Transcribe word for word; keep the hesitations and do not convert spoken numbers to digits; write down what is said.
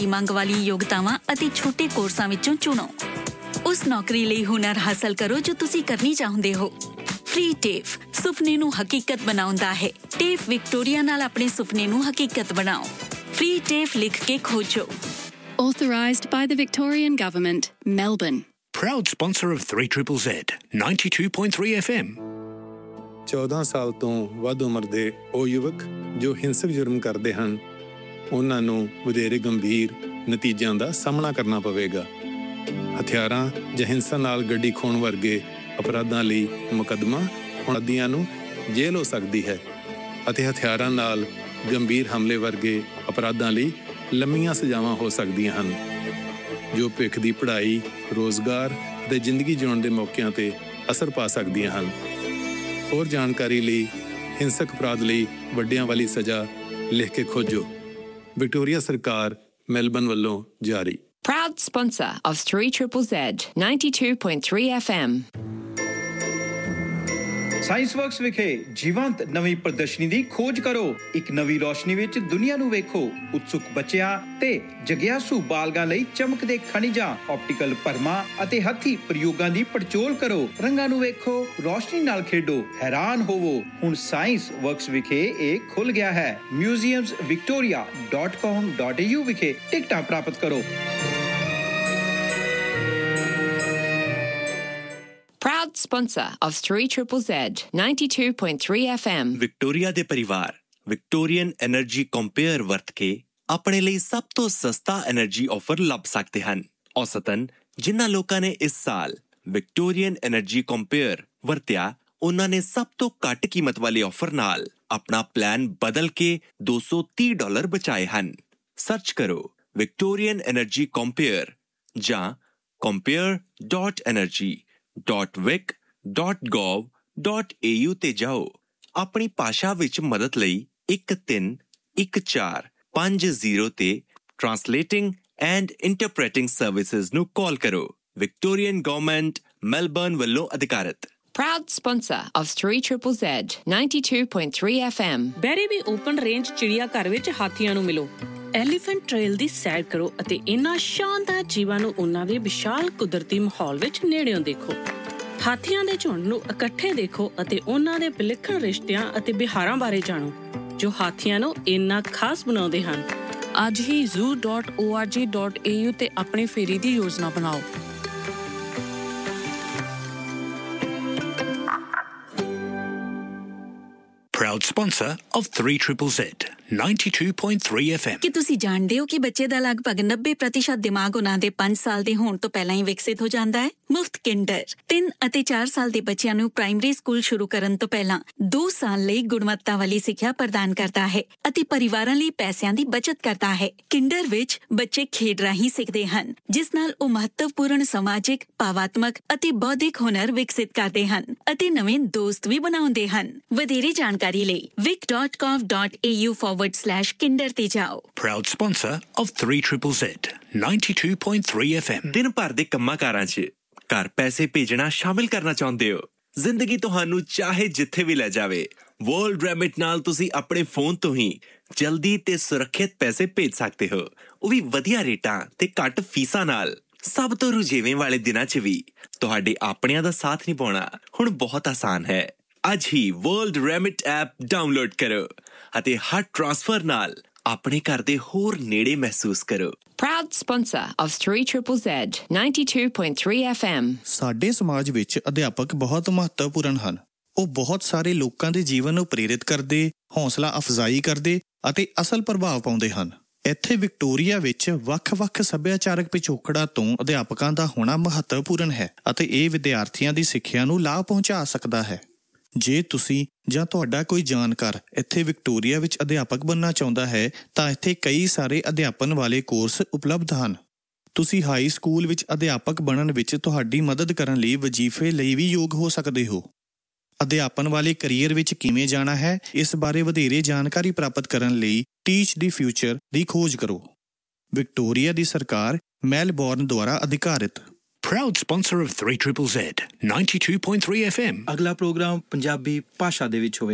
ਮੰਗ ਵਾਲੀ ਯੋਗਤਾਵਾਂ ਅਤੇ ਛੋਟੇ ਕੋਰਸਾਂ ਵਿੱਚੋਂ ਚੁਣੋ। ਉਸ ਨੌਕਰੀ ਲਈ ਹੁਨਰ ਹਾਸਲ ਕਰੋ ਜੋ ਤੁਸੀਂ ਕਰਨੀ ਚਾਹੁੰਦੇ ਹੋ। ਫ੍ਰੀ ਟੇਫ ਸੁਪਨੇ ਨੂੰ ਹਕੀਕਤ ਬਣਾਉਂਦਾ ਹੈ। ਟੇਫ ਵਿਕਟੋਰੀਆ ਨਾਲ ਆਪਣੇ ਸੁਪਨੇ ਨੂੰ ਹਕੀਕਤ ਬਣਾਓ। ਫ੍ਰੀ ਟੇਫ ਲਿਖ ਕੇ ਖੋਜੋ। Authorised by the Victorian Government, Melbourne. Proud sponsor of three triple Z, ninety-two point three F M. ਚੌਦਾਂ ਸਾਲ ਤੋਂ ਵੱਧ ਉਮਰ ਦੇ ਉਹ ਯੁਵਕ ਜੋ ਹਿੰਸਕ ਜੁਰਮ ਕਰਦੇ ਹਨ, ਉਹਨਾਂ ਨੂੰ ਵਧੇਰੇ ਗੰਭੀਰ ਨਤੀਜਿਆਂ ਦਾ ਸਾਹਮਣਾ ਕਰਨਾ ਪਵੇਗਾ। ਹਥਿਆਰਾਂ ਜਾਂ ਹਿੰਸਾ ਨਾਲ ਗੱਡੀ ਖੋਹਣ ਵਰਗੇ ਅਪਰਾਧਾਂ ਲਈ ਮੁਕੱਦਮਾ ਅਪਰਾਧੀਆਂ ਨੂੰ ਜੇਲ੍ਹ ਹੋ ਸਕਦੀ ਹੈ ਅਤੇ ਹਥਿਆਰਾਂ ਨਾਲ ਗੰਭੀਰ ਹਮਲੇ ਵਰਗੇ ਅਪਰਾਧਾਂ ਲਈ ਲੰਮੀਆਂ ਸਜ਼ਾਵਾਂ ਹੋ ਸਕਦੀਆਂ ਹਨ, ਜੋ ਭਵਿੱਖ ਦੀ ਪੜ੍ਹਾਈ, ਰੋਜ਼ਗਾਰ ਅਤੇ ਜ਼ਿੰਦਗੀ ਜਿਉਣ ਦੇ ਮੌਕਿਆਂ 'ਤੇ ਅਸਰ ਪਾ ਸਕਦੀਆਂ ਹਨ। ਹੋਰ ਜਾਣਕਾਰੀ ਲਈ ਹਿੰਸਕ ਅਪਰਾਧ ਲਈ ਵੱਡਿਆਂ ਵਾਲੀ ਸਜ਼ਾ ਲਿਖ ਕੇ ਖੋਜੋ। ਵਿਕਟੋਰੀਆ ਸਰਕਾਰ, ਮੈਲਬਨ ਵੱਲੋਂ ਜਾਰੀ। Proud sponsor of three triple Z, ninety-two point three F M. Science works ਵਿਖੇ ਜੀਵੰਤ ਨਵੀਂ ਪ੍ਰਦਰਸ਼ਨੀ ਦੀ ਖੋਜ ਕਰੋ। ਇੱਕ ਨਵੀਂ ਰੋਸ਼ਨੀ ਵਿੱਚ ਦੁਨੀਆ ਨੂੰ ਵੇਖੋ। ਉਤਸੁਕ ਬੱਚਿਆਂ ਤੇ ਜਗਿਆਸੂ ਬਾਲਗਾਂ ਲਈ ਚਮਕਦੇ ਖਣਿਜਾਂ, ਆਪਟੀਕਲ ਭਰਮਾਂ ਅਤੇ ਹੱਥੀ ਪ੍ਰਯੋਗਾਂ ਦੀ ਪੜਚੋਲ ਕਰੋ। ਰੰਗਾਂ ਨੂੰ ਵੇਖੋ, ਰੋਸ਼ਨੀ ਨਾਲ ਖੇਡੋ, ਹੈਰਾਨ ਹੋਵੋ। ਹੁਣ ਸਾਇੰਸ ਵਰਕਸ ਵਿਖੇ ਇਹ ਖੁੱਲ ਗਿਆ ਹੈ। Museums Victoria dot com dot A you ਵਿਖੇ ਟਿਕਟਾਂ ਪ੍ਰਾਪਤ ਕਰੋ। Proud sponsor of three triple Z, ninety-two point three F M. Victoria ਦੇ ਪਰਿਵਾਰ ਵਿਕਟੋਰੀਅਨ એનર્ਜੀ ਕੰਪੇਅਰ ਵਰਤ ਕੇ ਆਪਣੇ ਲਈ ਸਭ ਤੋਂ ਸਸਤਾ એનર્ਜੀ ਆਫਰ ਲੱਭ ਸਕਦੇ ਹਨ। ਔਸਤਨ ਜਿਨ੍ਹਾਂ ਲੋਕਾਂ ਨੇ ਇਸ ਸਾਲ ਵਿਕਟੋਰੀਅਨ એનર્ਜੀ ਕੰਪੇਅਰ ਵਰਤਿਆ, ਉਹਨਾਂ ਨੇ ਸਭ ਤੋਂ ਘੱਟ ਕੀਮਤ ਵਾਲੇ ਆਫਰ ਨਾਲ ਆਪਣਾ ਪਲਾਨ ਬਦਲ ਕੇ ਦੋ ਸੌ ਤੀਹ ਡਾਲਰ ਬਚਾਏ ਹਨ। ਸਰਚ ਕਰੋ ਵਿਕਟੋਰੀਅਨ એનર્ਜੀ ਕੰਪੇਅਰ ਜਾਂ ਕੰਪੇਅਰ ਡਾਟ ਐਨਰਜੀ ਡਾਟ ਵਿਕ ਡਾਟ ਗੋਵ ਡਾਟ ਏ ਯੂ ਤੇ ਜਾਓ। ਆਪਣੀ ਭਾਸ਼ਾ ਵਿੱਚ ਮਦਦ ਲਈ ਇੱਕ ਤਿੰਨ ਇੱਕ ਚਾਰ ਪੰਜ ਜ਼ੀਰੋ ਤੇ ਟਰਾਂਸਲੇਟਿੰਗ ਐਂਡ ਇੰਟਰਪ੍ਰੇਟਿੰਗ ਸਰਵਿਸਿਜ਼ ਨੂੰ ਕਾਲ ਕਰੋ। ਵਿਕਟੋਰੀਅਨ ਗਵਰਨਮੈਂਟ, ਮੈਲਬਰਨ ਵੱਲੋਂ ਅਧਿਕਾਰਤ। Proud sponsor of three triple Z, ninety-two point three F M. ਬੈਰੀਬੀ open range ਚਿੜੀਆ ਘਰ ਵਿੱਚ ਹਾਥੀਆਂ ਨੂੰ ਮਿਲੋ। ਐਲੀਫੈਂਟ ਟ੍ਰੇਲ ਦੀ ਸੈਰ ਕਰੋ ਅਤੇ ਇਹਨਾਂ ਸ਼ਾਨਦਾਰ ਜੀਵਾਂ ਨੂੰ ਉਹਨਾਂ ਦੇ ਵਿਸ਼ਾਲ ਕੁਦਰਤੀ ਮਾਹੌਲ ਵਿੱਚ ਨੇੜਿਓਂ ਦੇਖੋ। ਹਾਥੀਆਂ ਦੇ ਝੁੰਡ ਨੂੰ ਇਕੱਠੇ ਦੇਖੋ ਅਤੇ ਉਹਨਾਂ ਦੇ ਵਿਲੱਖਣ ਰਿਸ਼ਤਿਆਂ ਅਤੇ ਵਿਹਾਰਾਂ ਬਾਰੇ ਜਾਣੋ ਜੋ ਹਾਥੀਆਂ ਨੂੰ ਇੰਨਾ ਖਾਸ ਬਣਾਉਂਦੇ ਹਨ। ਅੱਜ ਹੀ ਜ਼ੂ ਡਾਟ ਓ ਆਰ ਜੀ ਡਾਟ ਏ ਯੂ ਤੇ ਆਪਣੀ ਫੇਰੀ ਦੀ ਯੋਜਨਾ ਬਣਾਓ। Proud sponsor of three triple Z, ninety-two point three F M. ਕੀ ਤੁਸੀਂ ਜਾਣਦੇ ਹੋ ਕਿ ਬੱਚੇ ਦਾ ਲਗਭਗ ਨੱਬੇ ਪ੍ਰਤੀਸ਼ਤ ਦਿਮਾਗ ਉਹਨਾਂ ਦੇ ਪੰਜ ਸਾਲ ਦੇ ਹੋਣ ਤੋਂ ਪਹਿਲਾਂ ਹੀ ਵਿਕਸਿਤ ਹੋ ਜਾਂਦਾ ਹੈ? ਮੁਫਤ ਕਿੰਡਰ ਤਿੰਨ ਅਤੇ ਚਾਰ ਸਾਲ ਦੇ ਬੱਚਿਆਂ ਨੂੰ ਪ੍ਰਾਇਮਰੀ ਸਕੂਲ ਸ਼ੁਰੂ ਕਰਨ ਤੋਂ ਪਹਿਲਾਂ ਦੋ ਸਾਲ ਲਈ ਗੁਣਵੱਤਾ ਵਾਲੀ ਸਿੱਖਿਆ ਪ੍ਰਦਾਨ ਕਰਦਾ ਹੈ ਅਤੇ ਪਰਿਵਾਰਾਂ ਲਈ ਪੈਸਿਆਂ ਦੀ ਬਚਤ ਕਰਦਾ ਹੈ। ਕਿੰਡਰ ਵਿੱਚ ਬੱਚੇ ਖੇਡ ਰਾਹੀਂ ਸਿੱਖਦੇ ਹਨ, ਜਿਸ ਨਾਲ ਉਹ ਮਹੱਤਵਪੂਰਨ ਸਮਾਜਿਕ, ਭਾਵਾਤਮਕ ਅਤੇ ਬੌਧਿਕ ਹੁਨਰ ਵਿਕਸਿਤ ਕਰਦੇ ਹਨ ਅਤੇ ਨਵੇਂ ਦੋਸਤ ਵੀ ਬਣਾਉਂਦੇ ਹਨ। ਵਧੇਰੇ ਜਾਣਕਾਰੀ ਲਈ ਵਿਕ dot com dot A you forward slash Kinder ਤੇ ਜਾਓ। Proud sponsor of three triple Z, ninety-two point three F M. ਦਿਨ ਭਰ ਦੇ ਕੰਮਾਂ ਕਾਰਾਂ 'ਚ ਘਰ ਪੈਸੇ ਭੇਜਣਾ ਸ਼ਾਮਿਲ ਕਰਨਾ ਚਾਹੁੰਦੇ ਹੋ? ਜ਼ਿੰਦਗੀ ਤੁਹਾਨੂੰ ਚਾਹੇ ਜਿੱਥੇ ਵੀ ਲੈ ਜਾਵੇ, ਵਰਲਡ ਰੈਮਿਟ ਨਾਲ ਤੁਸੀਂ ਆਪਣੇ ਫੋਨ ਤੋਂ ਹੀ ਜਲਦੀ ਤੇ ਸੁਰੱਖਿਅਤ ਪੈਸੇ ਭੇਜ ਸਕਦੇ ਹੋ, ਉਹ ਵੀ ਵਧੀਆ ਰੇਟਾਂ ਤੇ ਘੱਟ ਫੀਸਾਂ ਨਾਲ। ਸਭ ਤੋਂ ਰੁਝੇਵੇਂ ਵਾਲੇ ਦਿਨਾਂ 'ਚ ਵੀ ਤੁਹਾਡੇ ਆਪਣਿਆਂ ਦਾ ਸਾਥ ਨਿਭਾਉਣਾ ਹੁਣ ਬਹੁਤ ਆਸਾਨ ਹੈ। ਅੱਜ ਹੀ ਵਰਲਡ ਰੈਮਿਟ ਐਪ ਡਾਊਨਲੋਡ ਕਰੋ ਅਤੇ ਹਰ ਟ੍ਰਾਂਸਫਰ ਨਾਲ ਆਪਣੇ ਘਰ ਦੇ ਹੋਰ ਨੇੜੇ ਮਹਿਸੂਸ ਕਰੋ। Proud sponsor of three triple Z, ninety-two point three F M. ਸਾਡੇ ਸਮਾਜ ਵਿੱਚ ਅਧਿਆਪਕ ਬਹੁਤ ਮਹੱਤਵਪੂਰਨ ਹਨ। ਉਹ ਬਹੁਤ ਸਾਰੇ ਲੋਕਾਂ ਦੇ ਜੀਵਨ ਨੂੰ ਪ੍ਰੇਰਿਤ ਕਰਦੇ, ਹੌਸਲਾ ਅਫਜ਼ਾਈ ਕਰਦੇ ਅਤੇ ਅਸਲ ਪ੍ਰਭਾਵ ਪਾਉਂਦੇ ਹਨ। ਇੱਥੇ ਵਿਕਟੋਰੀਆ ਵਿੱਚ ਵੱਖ-ਵੱਖ ਸੱਭਿਆਚਾਰਕ ਪਿਛੋਕੜਾਂ ਤੋਂ ਅਧਿਆਪਕਾਂ ਦਾ ਹੋਣਾ ਮਹੱਤਵਪੂਰਨ ਹੈ ਅਤੇ ਇਹ ਵਿਦਿਆਰਥੀਆਂ ਦੀ ਸਿੱਖਿਆ ਨੂੰ ਲਾਭ ਪਹੁੰਚਾ ਸਕਦਾ ਹੈ। ਜੇ ਤੁਸੀਂ ਜਾਂ ਤੁਹਾਡਾ ਕੋਈ ਜਾਣਕਾਰ ਇੱਥੇ ਵਿਕਟੋਰੀਆ ਵਿੱਚ ਅਧਿਆਪਕ ਬਣਨਾ ਚਾਹੁੰਦਾ ਹੈ ਤਾਂ ਇੱਥੇ ਕਈ ਸਾਰੇ ਅਧਿਆਪਨ ਵਾਲੇ ਕੋਰਸ ਉਪਲਬਧ ਹਨ। ਤੁਸੀਂ ਹਾਈ ਸਕੂਲ ਵਿੱਚ ਅਧਿਆਪਕ ਬਣਨ ਵਿੱਚ ਤੁਹਾਡੀ ਮਦਦ ਕਰਨ ਲਈ ਵਜ਼ੀਫੇ ਲਈ ਵੀ ਯੋਗ ਹੋ ਸਕਦੇ ਹੋ। ਅਧਿਆਪਨ ਵਾਲੇ ਕਰੀਅਰ ਵਿੱਚ ਕਿਵੇਂ ਜਾਣਾ ਹੈ, ਇਸ ਬਾਰੇ ਵਧੇਰੇ ਜਾਣਕਾਰੀ ਪ੍ਰਾਪਤ ਕਰਨ ਲਈ ਟੀਚ ਦੀ ਫਿਊਚਰ ਦੀ ਖੋਜ ਕਰੋ। ਵਿਕਟੋਰੀਆ ਦੀ ਸਰਕਾਰ, ਮੈਲਬੌਰਨ ਦੁਆਰਾ ਅਧਿਕਾਰਿਤ। Proud sponsor of three triple Z, ninety-two point three F M. ਅਗਲਾ ਪ੍ਰੋਗਰਾਮ ਪੰਜਾਬੀ ਭਾਸ਼ਾ ਦੇ ਵਿੱਚ ਹੋਵੇਗਾ।